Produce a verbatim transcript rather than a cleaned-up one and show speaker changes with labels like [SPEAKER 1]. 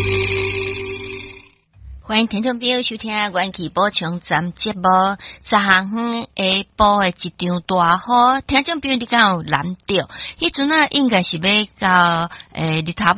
[SPEAKER 1] 欢迎听众朋友收听元气补充站节目。昨暗下晡的一场大雨，听众朋友你敢有淋到？迄阵啊，应该是要到诶日头